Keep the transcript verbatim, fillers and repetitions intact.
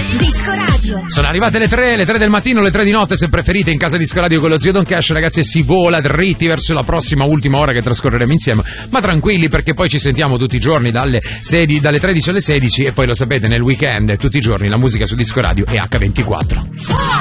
Disco Radio. Sono arrivate le tre, le tre del mattino, le tre di notte se preferite, in casa Disco Radio con lo Zio Don Cash, ragazzi, e si vola dritti verso la prossima ultima ora che trascorreremo insieme, ma tranquilli perché poi ci sentiamo tutti i giorni dalle, sedi, dalle tredici alle sedici e poi lo sapete nel weekend tutti i giorni la musica su Disco Radio e acca ventiquattro.